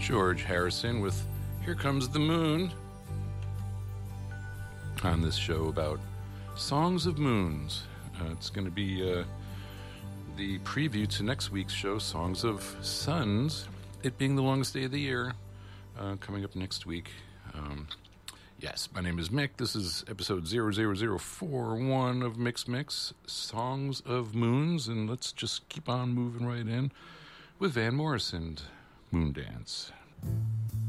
George Harrison with Here Comes the Moon on this show about songs of moons. It's going to be the preview to next week's show, Songs of Suns, it being the longest day of the year, coming up next week. Yes, my name is Mick. This is episode 00041 of Mix, Songs of Moons, and let's just keep on moving right in with Van Morrison, Moondance.